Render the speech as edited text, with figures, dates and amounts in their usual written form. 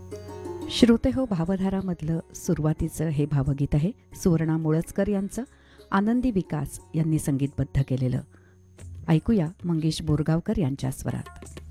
श्रोते हो, भावधारामधलं सुरुवातीचं हे भावगीत आहे सुवर्णा मुळचकर यांचं. आनंदी विकास यांनी संगीतबद्ध केलेलं. ऐकूया मंगेश बोरगावकर यांच्या स्वरात.